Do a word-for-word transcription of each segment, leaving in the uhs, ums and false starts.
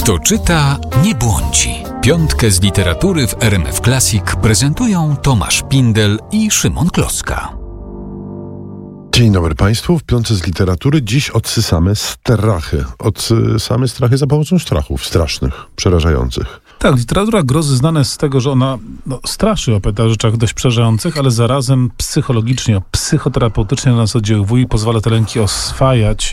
Kto czyta, nie błądzi. Piątkę z literatury w R M F Classic prezentują Tomasz Pindel i Szymon Kloska. Dzień dobry Państwu. W Piątce z literatury dziś odsysamy strachy. Odsysamy strachy za pomocą strachów strasznych, przerażających. Tak, literatura grozy znana jest z tego, że ona no, straszy, opowiada o rzeczach dość przerażających, ale zarazem psychologicznie, psychoterapeutycznie na nas oddziałuje i pozwala te lęki oswajać,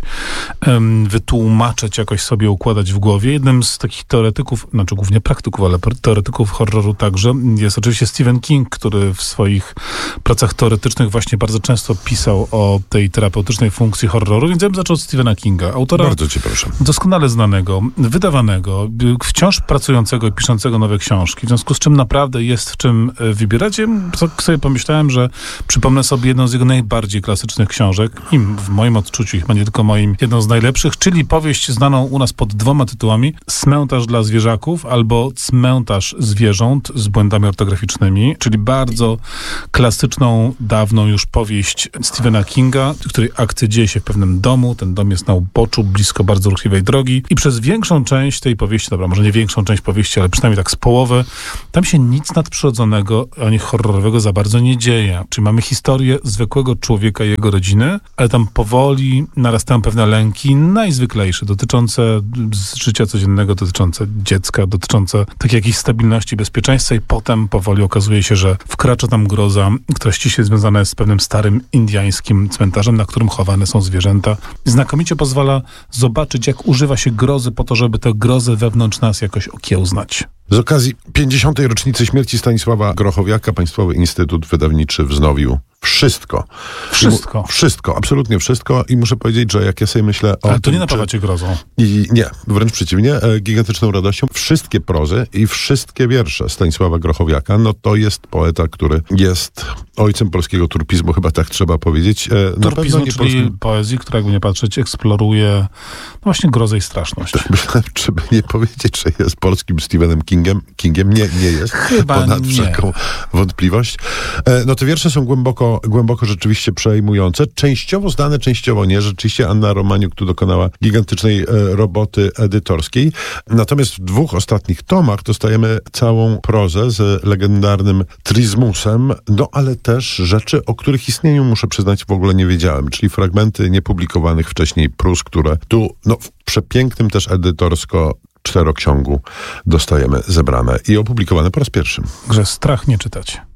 um, wytłumaczyć, jakoś sobie układać w głowie. Jednym z takich teoretyków, znaczy głównie praktyków, ale teoretyków horroru także, jest oczywiście Stephen King, który w swoich pracach teoretycznych właśnie bardzo często pisał o tej terapeutycznej funkcji horroru, więc ja bym zaczął od Stephena Kinga, autora Bardzo cię proszę. doskonale znanego, wydawanego, wciąż pracującego i piszącego nowe książki, w związku z czym naprawdę jest w czym wybierać. Ja sobie pomyślałem, że przypomnę sobie jedną z jego najbardziej klasycznych książek i w moim odczuciu, chyba nie tylko moim, jedną z najlepszych, czyli powieść znaną u nas pod dwoma tytułami: Cmentarz dla zwierzaków albo Cmentarz zwierząt z błędami ortograficznymi, czyli bardzo klasyczną, dawną już powieść Stephena Kinga, w której akcja dzieje się w pewnym domu. Ten dom jest na uboczu, blisko bardzo ruchliwej drogi i przez większą część tej powieści, dobra, może nie większą część powieści, ale przynajmniej tak z połowy, tam się nic nadprzyrodzonego ani horrorowego za bardzo nie dzieje. Czyli mamy historię zwykłego człowieka i jego rodziny, ale tam powoli narastają pewne lęki najzwyklejsze, dotyczące życia codziennego, dotyczące dziecka, dotyczące takiej jakiejś stabilności, bezpieczeństwa i potem powoli okazuje się, że wkracza tam groza, która ściśle związana jest z pewnym starym indyjskim cmentarzem, na którym chowane są zwierzęta. Znakomicie pozwala zobaczyć, jak używa się grozy po to, żeby tę grozę wewnątrz nas jakoś okiełznać. Z okazji pięćdziesiątej rocznicy śmierci Stanisława Grochowiaka Państwowy Instytut Wydawniczy wznowił wszystko. Wszystko. I, wszystko, absolutnie wszystko. I muszę powiedzieć, że jak ja sobie myślę o Ale to tym, nie napawa cię grozą. I nie, wręcz przeciwnie, e, gigantyczną radością. Wszystkie prozy i wszystkie wiersze Stanisława Grochowiaka, no to jest poeta, który jest ojcem polskiego turpizmu, chyba tak trzeba powiedzieć. E, Turpizmu, nie czyli polskim... poezji, która, jakby nie patrzeć, eksploruje no właśnie grozę i straszność. Tak, myślałem, czy by nie powiedzieć, że jest polskim Stephenem Kingiem. Kingiem nie, nie jest. Chyba ponad nie. wszelką wątpliwość. E, no te wiersze są głęboko, głęboko rzeczywiście przejmujące. Częściowo znane, częściowo nie. Rzeczywiście Anna Romaniuk tu dokonała gigantycznej e, roboty edytorskiej. Natomiast w dwóch ostatnich tomach dostajemy całą prozę z legendarnym trizmusem, no ale też rzeczy, o których istnieniu, muszę przyznać, w ogóle nie wiedziałem. Czyli fragmenty niepublikowanych wcześniej próz, które tu no, w przepięknym też edytorsko czteroksiągu dostajemy zebrane i opublikowane po raz pierwszy. Że strach nie czytać.